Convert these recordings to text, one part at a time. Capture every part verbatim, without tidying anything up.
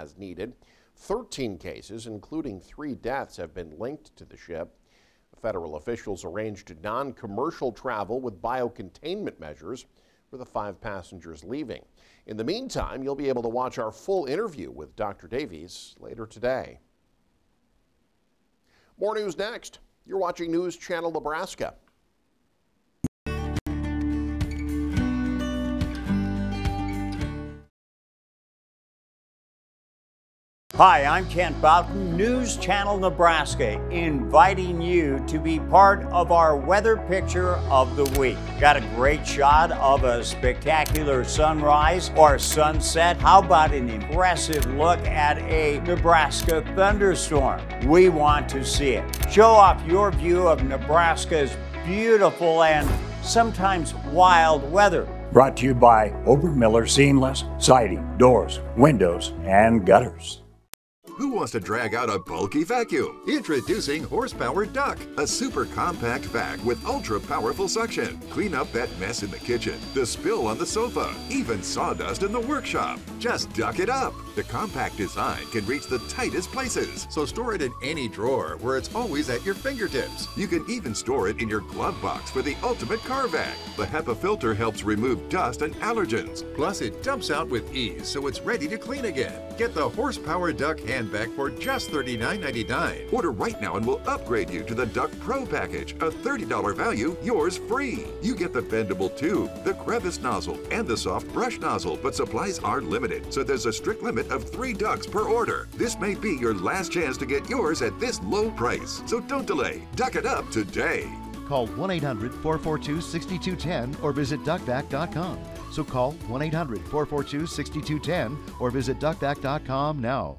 as needed. thirteen cases, including three deaths, have been linked to the ship. Federal officials arranged non-commercial travel with biocontainment measures for the five passengers leaving. In the meantime, you'll be able to watch our full interview with Doctor Davies later today. More news next. You're watching News Channel Nebraska. Hi, I'm Kent Boughton, News Channel Nebraska, inviting you to be part of our weather picture of the week. Got a great shot of a spectacular sunrise or sunset? How about an impressive look at a Nebraska thunderstorm? We want to see it. Show off your view of Nebraska's beautiful and sometimes wild weather. Brought to you by Obermiller Seamless Siding, Doors, Windows, and Gutters. Who wants to drag out a bulky vacuum? Introducing Horsepower Duck, a super compact vac with ultra powerful suction. Clean up that mess in the kitchen, the spill on the sofa, even sawdust in the workshop. Just duck it up. The compact design can reach the tightest places, so store it in any drawer where it's always at your fingertips. You can even store it in your glove box for the ultimate car vac. The HEPA filter helps remove dust and allergens. Plus, it dumps out with ease, so it's ready to clean again. Get the Horsepower Duck hand vac for just thirty-nine ninety-nine. Order right now and we'll upgrade you to the Duck Pro package, a thirty dollars value, yours free. You get the bendable tube, the crevice nozzle, and the soft brush nozzle, but supplies are limited, so there's a strict limit of three ducks per order. This may be your last chance to get yours at this low price, so don't delay. Duck it up today. Call one eight hundred, four four two, six two one zero or visit duck vac dot com. So call one eight hundred, four four two, six two one zero or visit duck vac dot com now.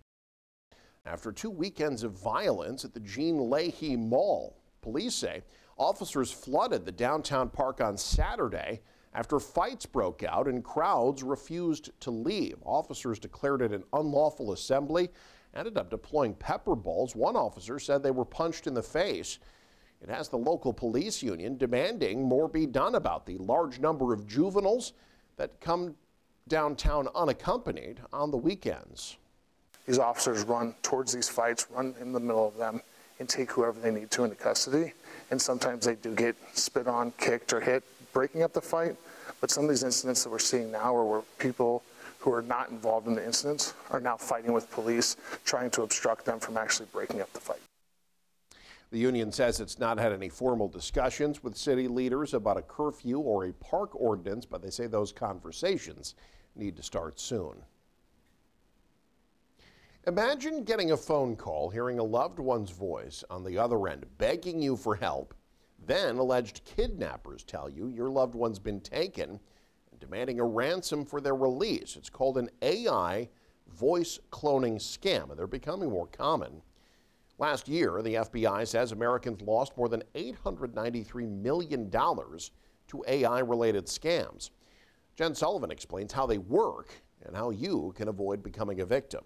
After two weekends of violence at the Jean Leahy Mall, police say officers flooded the downtown park on Saturday after fights broke out and crowds refused to leave. Officers declared it an unlawful assembly, ended up deploying pepper balls. One officer said they were punched in the face. It has the local police union demanding more be done about the large number of juveniles that come downtown unaccompanied on the weekends. These officers run towards these fights, run in the middle of them, and take whoever they need to into custody. And sometimes they do get spit on, kicked, or hit, breaking up the fight. But some of these incidents that we're seeing now are where people who are not involved in the incidents are now fighting with police, trying to obstruct them from actually breaking up the fight. The union says it's not had any formal discussions with city leaders about a curfew or a park ordinance, but they say those conversations need to start soon. Imagine getting a phone call, hearing a loved one's voice on the other end begging you for help. Then alleged kidnappers tell you your loved one's been taken and demanding a ransom for their release. It's called an A I voice cloning scam, and they're becoming more common. Last year, the F B I says Americans lost more than eight hundred ninety-three million dollars to A I-related scams. Jen Sullivan explains how they work and how you can avoid becoming a victim.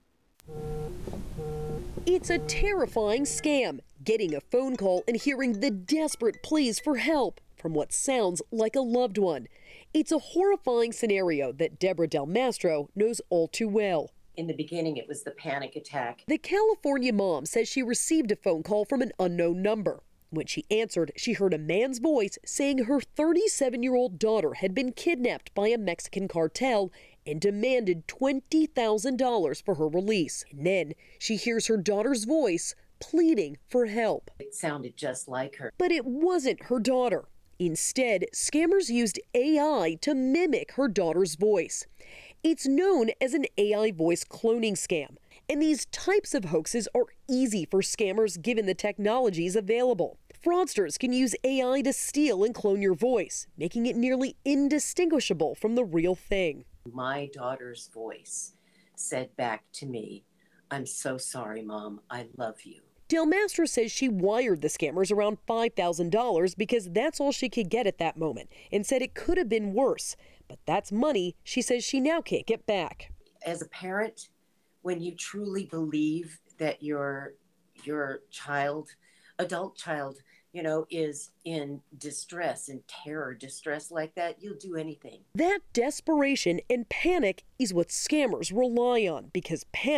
It's a terrifying scam, getting a phone call and hearing the desperate pleas for help from what sounds like a loved one. It's a horrifying scenario that Deborah Del Mastro knows all too well. In the beginning, it was the panic attack. The California mom says she received a phone call from an unknown number. When she answered, she heard a man's voice saying her thirty-seven-year-old daughter had been kidnapped by a Mexican cartel and demanded twenty thousand dollars for her release. And then she hears her daughter's voice pleading for help. It sounded just like her. But it wasn't her daughter. Instead, scammers used A I to mimic her daughter's voice. It's known as an A I voice cloning scam. And these types of hoaxes are easy for scammers given the technologies available. Fraudsters can use A I to steal and clone your voice, making it nearly indistinguishable from the real thing. My daughter's voice said back to me, "I'm so sorry, Mom. I love you." Del Mastro says she wired the scammers around five thousand dollars because that's all she could get at that moment, and said it could have been worse. But that's money she says she now can't get back. As a parent, when you truly believe that your your child, adult child, you know, is in distress, in terror, distress like that, you'll do anything. That desperation and panic is what scammers rely on because panic